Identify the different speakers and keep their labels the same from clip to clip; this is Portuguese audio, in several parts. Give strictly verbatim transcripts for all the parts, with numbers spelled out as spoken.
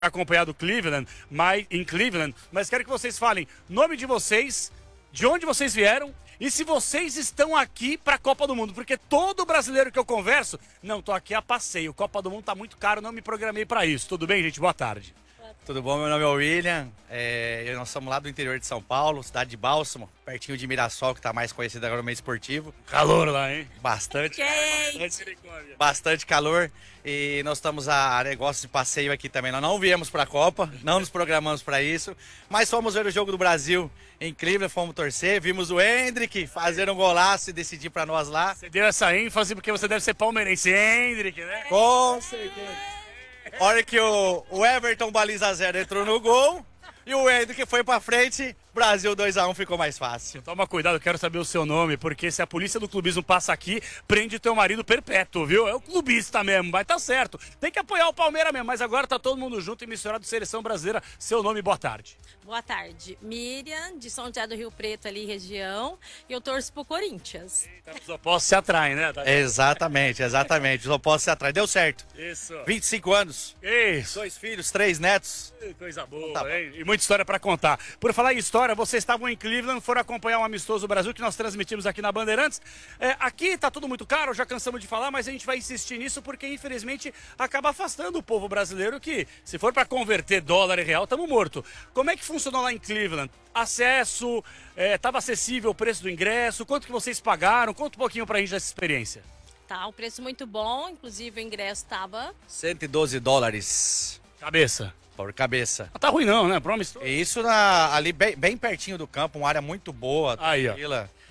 Speaker 1: acompanhado Cleveland, mas, em Cleveland, mas quero que vocês falem nome de vocês, de onde vocês vieram e se vocês estão aqui para a Copa do Mundo, porque todo brasileiro que eu converso, não, tô aqui a passeio, Copa do Mundo tá muito caro, não me programei para isso. Tudo bem, gente? Boa tarde.
Speaker 2: Tudo bom? Meu nome é William, é, nós somos lá do interior de São Paulo, cidade de Bálsamo, pertinho de Mirassol, que está mais conhecido agora no meio esportivo.
Speaker 1: Calor lá, hein?
Speaker 2: Bastante, bastante, bastante calor. E nós estamos a negócio de passeio aqui também. Nós não viemos para a Copa, não nos programamos para isso, mas fomos ver o jogo do Brasil em Cleveland, fomos torcer, vimos o Hendrick fazer um golaço e decidir para nós lá.
Speaker 1: Você deu essa ênfase porque você deve ser palmeirense, Hendrick, né?
Speaker 2: Com certeza. A hora que o, o Everton baliza zero entrou no gol e o Hendrick foi pra frente, Brasil dois a um ficou mais fácil.
Speaker 1: Toma cuidado, eu quero saber o seu nome, porque se a polícia do clubismo passa aqui, prende teu marido perpétuo, viu? É o clubista mesmo, mas tá certo. Tem que apoiar o Palmeiras mesmo, mas agora tá todo mundo junto e misturado, Seleção Brasileira. Seu nome, boa tarde.
Speaker 3: Boa tarde. Miriam, de São José do Rio Preto, ali, região, e eu torço pro Corinthians.
Speaker 1: Eita, os opostos se atraem, né? Tá...
Speaker 2: Exatamente, exatamente. Os opostos se atraem. Deu certo.
Speaker 1: Isso.
Speaker 2: vinte e cinco anos.
Speaker 1: Isso.
Speaker 2: Dois filhos, três netos.
Speaker 1: Coisa boa,
Speaker 2: tá
Speaker 1: hein? E muita história pra contar. Por falar em história, vocês estavam em Cleveland, foram acompanhar um amistoso Brasil que nós transmitimos aqui na Bandeirantes. É, aqui tá tudo muito caro, já cansamos de falar, mas a gente vai insistir nisso porque infelizmente acaba afastando o povo brasileiro que, se for para converter dólar e real, estamos morto. Como é que funcionou lá em Cleveland? Acesso, estava é, acessível o preço do ingresso, quanto que vocês pagaram? Conta um pouquinho pra gente dessa experiência.
Speaker 3: Tá, um preço muito bom, inclusive o ingresso tava...
Speaker 2: cento e doze dólares.
Speaker 1: Cabeça.
Speaker 2: Por cabeça.
Speaker 1: Não tá ruim não, né? Promise.
Speaker 2: Isso na, ali bem, bem pertinho do campo, uma área muito boa.
Speaker 1: Aí, ó.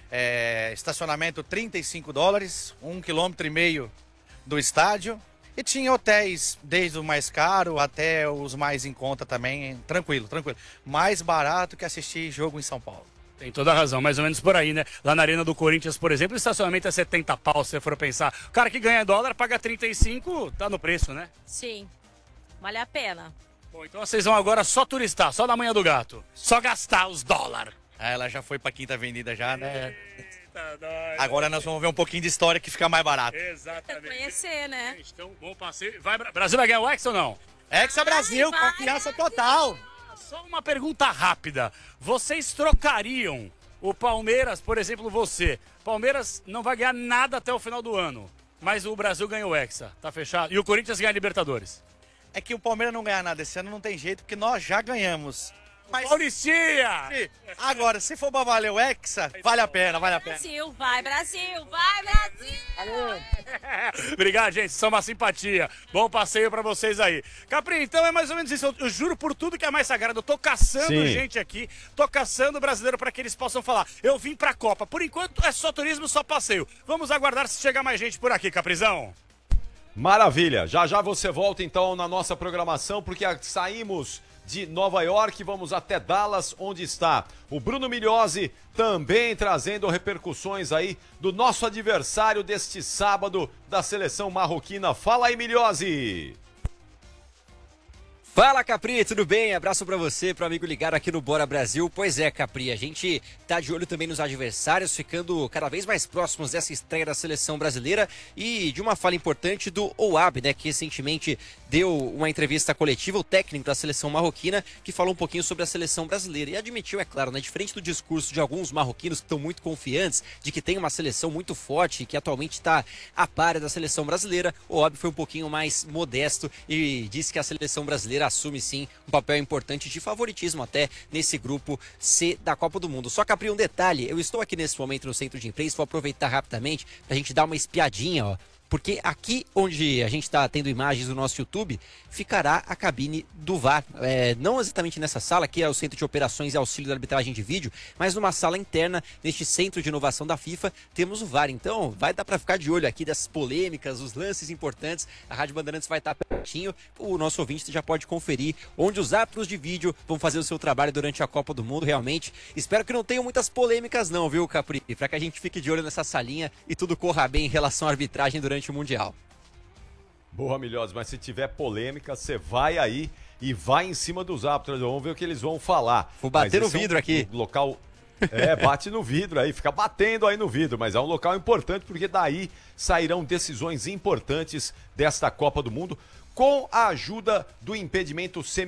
Speaker 2: É, estacionamento trinta e cinco dólares, um quilômetro e meio do estádio. E tinha hotéis, desde o mais caro até os mais em conta também. Tranquilo, tranquilo. Mais barato que assistir jogo em São Paulo.
Speaker 1: Tem toda a razão, mais ou menos por aí, né? Lá na Arena do Corinthians, por exemplo, o estacionamento é setenta pau, se você for pensar. O cara que ganha dólar paga trinta e cinco, tá no preço, né?
Speaker 3: Sim, vale a pena.
Speaker 1: Bom, então vocês vão agora só turistar, só na manhã do gato. Só gastar os dólares.
Speaker 2: Ah, ela já foi pra Quinta Avenida já, né?
Speaker 1: Eita, dói,
Speaker 2: agora nós vamos ver um pouquinho de história que fica mais barato.
Speaker 3: Exatamente. Conhecer, né?
Speaker 1: Então, bom passeio. Vai, Brasil vai ganhar o Hexa ou não?
Speaker 2: Hexa Brasil,
Speaker 3: vai,
Speaker 2: confiança
Speaker 3: vai,
Speaker 2: total.
Speaker 1: Só uma pergunta rápida. Vocês trocariam o Palmeiras, por exemplo, você? Palmeiras não vai ganhar nada até o final do ano, mas o Brasil ganha o Hexa, tá fechado? E o Corinthians ganha a Libertadores.
Speaker 2: É que o Palmeiras não ganhar nada esse ano não tem jeito, porque nós já ganhamos.
Speaker 1: Mas... Paulistinha!
Speaker 2: Agora, se for pra valer o Hexa, vale a pena, vale a pena.
Speaker 3: Brasil, vai Brasil, vai Brasil!
Speaker 2: Valeu.
Speaker 1: Obrigado, gente, são uma simpatia. Bom passeio pra vocês aí. Capri, então é mais ou menos isso. Eu, eu juro por tudo que é mais sagrado. Eu tô caçando Sim. gente aqui, tô caçando brasileiro pra que eles possam falar. Eu vim pra Copa. Por enquanto é só turismo, só passeio. Vamos aguardar se chegar mais gente por aqui, Caprizão.
Speaker 4: Maravilha, já já você volta então na nossa programação, porque saímos de Nova York, vamos até Dallas, onde está o Bruno Migliozzi, também trazendo repercussões aí do nosso adversário deste sábado da seleção marroquina. Fala aí, Migliozzi!
Speaker 5: Fala, Capri, tudo bem? Abraço pra você, pro amigo ligado aqui no Bora Brasil. Pois é, Capri, a gente tá de olho também nos adversários, ficando cada vez mais próximos dessa estreia da seleção brasileira e de uma fala importante do Ouab, né, que recentemente deu uma entrevista coletiva, o técnico da seleção marroquina, que falou um pouquinho sobre a seleção brasileira e admitiu, é claro, né, diferente do discurso de alguns marroquinos que estão muito confiantes de que tem uma seleção muito forte e que atualmente está a par da seleção brasileira, o Ouab foi um pouquinho mais modesto e disse que a seleção brasileira assume sim um papel importante de favoritismo até nesse grupo C da Copa do Mundo. Só que abrir um detalhe, eu estou aqui nesse momento no centro de imprensa, vou aproveitar rapidamente pra gente dar uma espiadinha, ó. Porque aqui onde a gente está tendo imagens do nosso YouTube, ficará a cabine do V A R. É, não exatamente nessa sala, que é o Centro de Operações e Auxílio da Arbitragem de Vídeo, mas numa sala interna, neste Centro de Inovação da FIFA, temos o V A R. Então, vai dar para ficar de olho aqui das polêmicas, os lances importantes. A Rádio Bandeirantes vai estar pertinho. O nosso ouvinte já pode conferir onde os árbitros de vídeo vão fazer o seu trabalho durante a Copa do Mundo, realmente. Espero que não tenham muitas polêmicas não, viu, Capri? Para que a gente fique de olho nessa salinha e tudo corra bem em relação à arbitragem durante o Mundial.
Speaker 4: Boa, Migliozzi, mas se tiver polêmica, você vai aí e vai em cima dos árbitros. Vamos ver o que eles vão falar.
Speaker 5: Vou bater no vidro
Speaker 4: é um
Speaker 5: aqui.
Speaker 4: Local... É, bate no vidro aí, fica batendo aí no vidro, mas é um local importante porque daí sairão decisões importantes desta Copa do Mundo, com a ajuda do impedimento semi